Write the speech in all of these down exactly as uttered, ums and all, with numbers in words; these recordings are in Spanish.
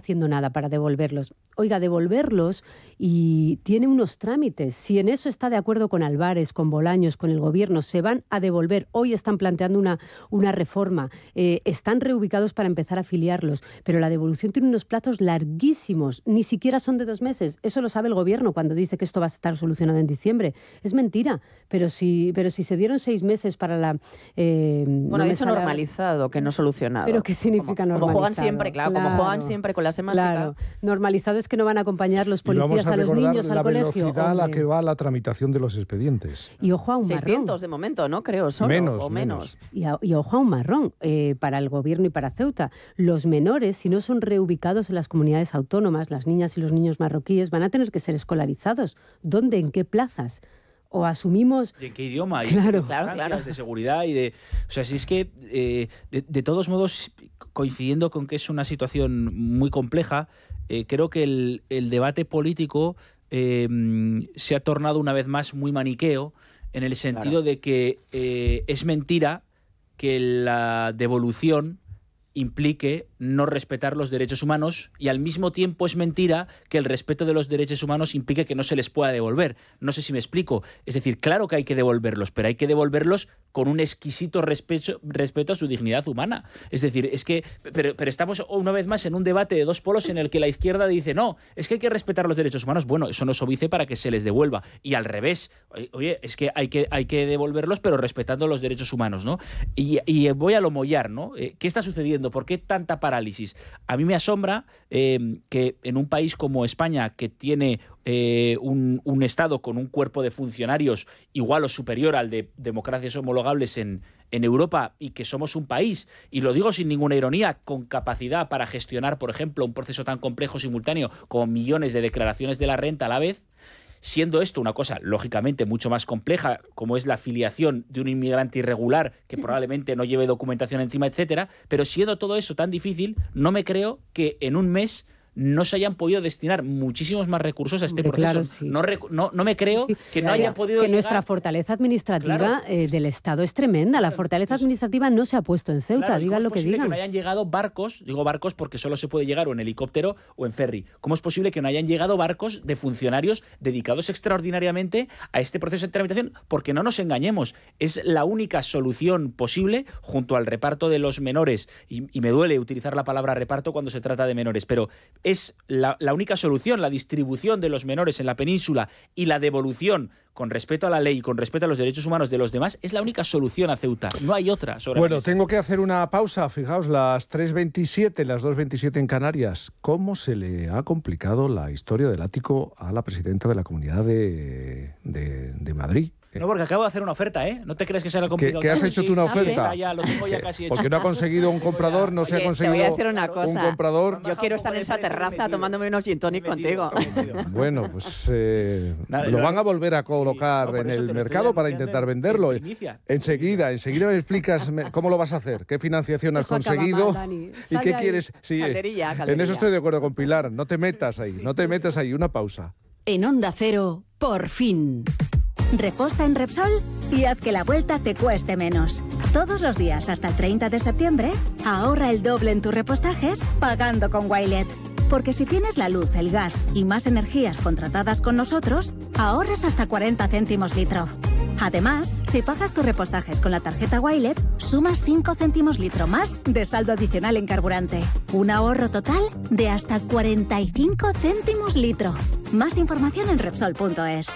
haciendo nada para devolverlos. Oiga, devolverlos y tiene unos trámites. Si en eso está de acuerdo con Álvarez, con Bolaños, con el gobierno, se van a devolver. Hoy están planteando una, una reforma. Eh, están reubicados para empezar a afiliarlos. Pero la devolución tiene unos plazos larguísimos. Ni siquiera son de dos meses. Eso lo sabe el gobierno cuando dice que esto va a estar solucionado en diciembre. Es mentira. Pero si, pero si se dieron seis meses para la... Eh, bueno, no ha dicho normalizado, que no solucionado. ¿Pero qué significa como, normalizado? Como juegan siempre, claro, claro, como juegan siempre con la semántica. Claro, normalizado es que no van a acompañar los policías a, a los niños al colegio. La velocidad a la que va la tramitación de los expedientes. Y ojo a un marrón. seiscientos de momento, ¿no? Creo, solo, menos, o menos. menos. Y, a, y ojo a un marrón eh, para el gobierno y para Ceuta. Los menores, si no son reubicados en las comunidades autónomas, las niñas y los niños marroquíes van a tener que ser escolarizados. ¿Dónde? ¿En qué plazas? O asumimos... ¿Y en qué idioma? Claro, y claro, claro. De seguridad y de... O sea, si es que, eh, de, de todos modos, coincidiendo con que es una situación muy compleja, eh, creo que el, el debate político eh, se ha tornado una vez más muy maniqueo, en el sentido claro. de que eh, es mentira que la devolución implique no respetar los derechos humanos, y al mismo tiempo es mentira que el respeto de los derechos humanos implique que no se les pueda devolver. No sé si me explico. Es decir, claro que hay que devolverlos, pero hay que devolverlos con un exquisito respeto, respeto a su dignidad humana. Es decir, es que pero, pero estamos una vez más en un debate de dos polos en el que la izquierda dice no, es que hay que respetar los derechos humanos. Bueno, eso no es óbice para que se les devuelva. Y al revés, oye, es que hay que, hay que devolverlos, pero respetando los derechos humanos, ¿no? Y, y voy a lo mollar, ¿no? ¿Qué está sucediendo? ¿Por qué tanta parálisis? A mí me asombra eh, que en un país como España, que tiene eh, un, un Estado con un cuerpo de funcionarios igual o superior al de democracias homologables en, en Europa, y que somos un país, y lo digo sin ninguna ironía, con capacidad para gestionar, por ejemplo, un proceso tan complejo simultáneo como millones de declaraciones de la renta a la vez, siendo esto una cosa, lógicamente, mucho más compleja, como es la filiación de un inmigrante irregular que probablemente no lleve documentación encima, etcétera, pero siendo todo eso tan difícil, no me creo que en un mes no se hayan podido destinar muchísimos más recursos a este Hombre, proceso. Claro, sí. no, no, no me creo sí, que no haya podido Que llegar... nuestra fortaleza administrativa claro, eh, del Estado es tremenda. La fortaleza es... administrativa no se ha puesto en Ceuta, claro, digan lo que digan. ¿Cómo es posible que no hayan llegado barcos? Digo barcos porque solo se puede llegar o en helicóptero o en ferry. ¿Cómo es posible que no hayan llegado barcos de funcionarios dedicados extraordinariamente a este proceso de tramitación? Porque no nos engañemos, es la única solución posible, junto al reparto de los menores, y, y me duele utilizar la palabra reparto cuando se trata de menores, pero es la, la única solución, la distribución de los menores en la península y la devolución con respeto a la ley y con respeto a los derechos humanos de los demás, es la única solución a Ceuta. No hay otra. Sobre bueno, tengo que hacer una pausa. Fijaos, las tres veintisiete, las dos veintisiete en Canarias. ¿Cómo se le ha complicado la historia del ático a la presidenta de la Comunidad de, de, de Madrid? No, porque acabo de hacer una oferta, ¿eh? No te crees que será complicado. ¿Qué, ¿qué has hecho sí, tú una sí, oferta? Está ya, lo tengo ya casi hecho. Porque no ha conseguido un comprador, no se ha conseguido te voy a decir una cosa. un comprador. Yo quiero estar en esa terraza tomándome unos gin tonic contigo. Bueno, pues eh, Nada, lo van a volver a colocar sí, no, en el mercado para intentar venderlo. Enseguida, enseguida me explicas cómo lo vas a hacer, qué financiación has eso conseguido mal, y qué ahí. quieres. Sí, calderilla, calderilla. En eso estoy de acuerdo con Pilar. No te metas ahí, no te metas ahí. Una pausa. En Onda Cero, por fin. Reposta en Repsol y haz que la vuelta te cueste menos. Todos los días hasta el treinta de septiembre, ahorra el doble en tus repostajes pagando con Wilet. Porque si tienes la luz, el gas y más energías contratadas con nosotros, ahorras hasta cuarenta céntimos litro. Además, si pagas tus repostajes con la tarjeta Wilet, sumas cinco céntimos litro más de saldo adicional en carburante. Un ahorro total de hasta cuarenta y cinco céntimos litro. Más información en Repsol punto es.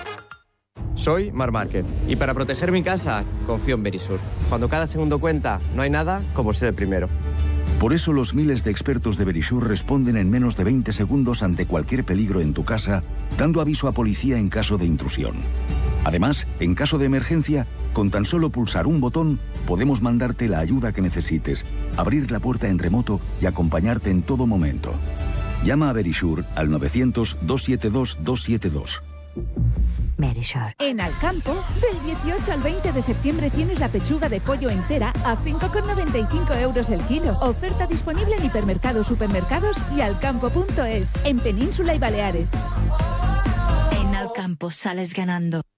Soy Mar Márquez y para proteger mi casa confío en Verisur. Cuando cada segundo cuenta, no hay nada como ser el primero. Por eso los miles de expertos de Verisur responden en menos de veinte segundos ante cualquier peligro en tu casa, dando aviso a policía en caso de intrusión. Además, en caso de emergencia, con tan solo pulsar un botón, podemos mandarte la ayuda que necesites, abrir la puerta en remoto y acompañarte en todo momento. Llama a Verisur al novecientos, doscientos setenta y dos, doscientos setenta y dos. Verisur. En Alcampo, del dieciocho al veinte de septiembre tienes la pechuga de pollo entera a cinco con noventa y cinco euros el kilo. Oferta disponible en hipermercados, supermercados y alcampo punto es, en Península y Baleares. En Alcampo sales ganando.